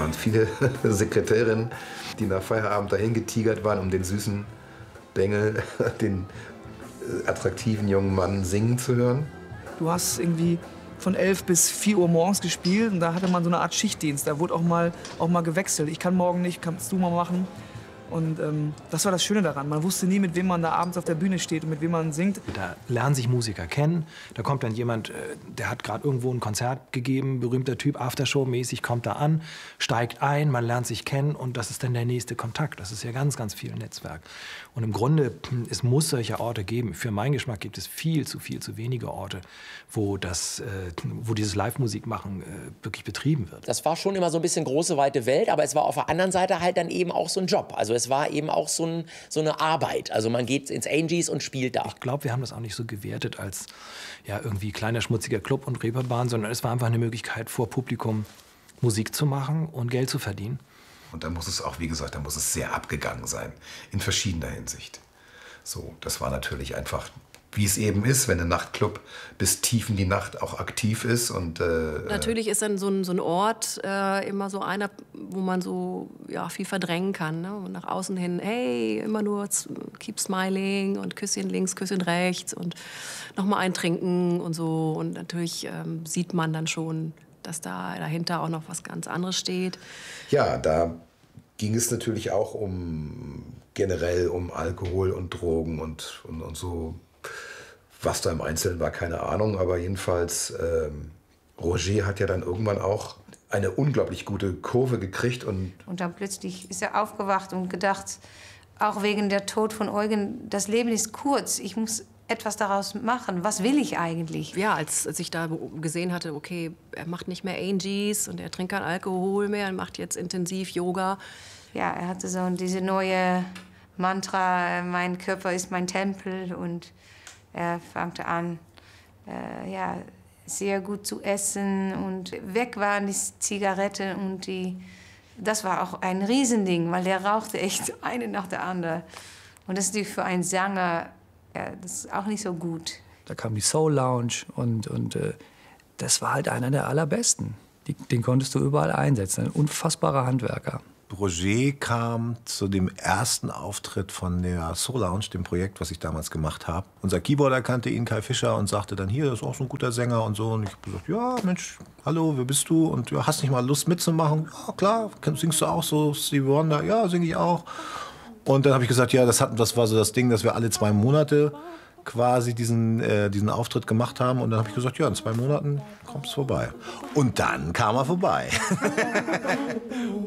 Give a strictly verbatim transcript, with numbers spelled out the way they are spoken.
waren viele Sekretärinnen, die nach Feierabend dahin getigert waren, um den süßen Bengel, den attraktiven jungen Mann singen zu hören. Du hast irgendwie von elf bis vier Uhr morgens gespielt und da hatte man so eine Art Schichtdienst. Da wurde auch mal, auch mal gewechselt. Ich kann morgen nicht, kannst du mal machen. Und ähm, das war das Schöne daran. Man wusste nie, mit wem man da abends auf der Bühne steht und mit wem man singt. Da lernen sich Musiker kennen. Da kommt dann jemand, der hat gerade irgendwo ein Konzert gegeben, berühmter Typ, Aftershow-mäßig, kommt da an, steigt ein, man lernt sich kennen und das ist dann der nächste Kontakt. Das ist ja ganz, ganz viel Netzwerk. Und im Grunde, es muss solche Orte geben. Für meinen Geschmack gibt es viel zu viel, zu wenige Orte, wo, das, äh, wo dieses Live-Musik-Machen äh, wirklich betrieben wird. Das war schon immer so ein bisschen große, weite Welt, aber es war auf der anderen Seite halt dann eben auch so ein Job. Also es war eben auch so, ein, so eine Arbeit. Also man geht ins Angies und spielt da. Ich glaube, wir haben das auch nicht so gewertet als ja, irgendwie kleiner, schmutziger Club und Reeperbahn, sondern es war einfach eine Möglichkeit, vor Publikum Musik zu machen und Geld zu verdienen. Und da muss es auch, wie gesagt, da muss es sehr abgegangen sein, in verschiedener Hinsicht. So, das war natürlich einfach, wie es eben ist, wenn ein Nachtclub bis tief in die Nacht auch aktiv ist. Und, äh, Natürlich ist dann so ein, so ein Ort äh, immer so einer, wo man so ja, viel verdrängen kann. Ne? Und nach außen hin, hey, immer nur keep smiling und Küsschen links, Küsschen rechts und nochmal eintrinken und so. Und natürlich ähm, sieht man dann schon, dass da dahinter auch noch was ganz anderes steht. Ja, da ging es natürlich auch um generell um Alkohol und Drogen und, und, und so. Was da im Einzelnen war, keine Ahnung. Aber jedenfalls, ähm, Roger hat ja dann irgendwann auch eine unglaublich gute Kurve gekriegt. Und, und dann plötzlich ist er aufgewacht und gedacht, auch wegen der Tod von Eugen, das Leben ist kurz, ich muss etwas daraus machen. Was will ich eigentlich? Ja, als, als ich da gesehen hatte, okay, er macht nicht mehr Angies und er trinkt keinen Alkohol mehr, er macht jetzt intensiv Yoga. Ja, er hatte so diese neue Mantra, mein Körper ist mein Tempel, und er fangte an, äh, ja, sehr gut zu essen, und weg waren die Zigaretten und die, das war auch ein Riesending, weil der rauchte echt eine nach der anderen. Und das ist natürlich für einen Sänger, ja, das ist auch nicht so gut. Da kam die Soul Lounge und, und äh, das war halt einer der allerbesten. Die, den konntest du überall einsetzen, ein unfassbarer Handwerker. Roger kam zu dem ersten Auftritt von der Soul Lounge, dem Projekt, was ich damals gemacht habe. Unser Keyboarder kannte ihn, Kai Fischer, und sagte dann, hier, das ist auch so ein guter Sänger und so. Und ich habe gesagt, ja, Mensch, hallo, wer bist du? Und ja, hast nicht mal Lust mitzumachen? Ja, klar, singst du auch so Stevie Wonder? Ja, singe ich auch. Und dann habe ich gesagt, ja, das, hat, das war so das Ding, dass wir alle zwei Monate quasi diesen, äh, diesen Auftritt gemacht haben. Und dann habe ich gesagt, ja, in zwei Monaten kommst du vorbei. Und dann kam er vorbei.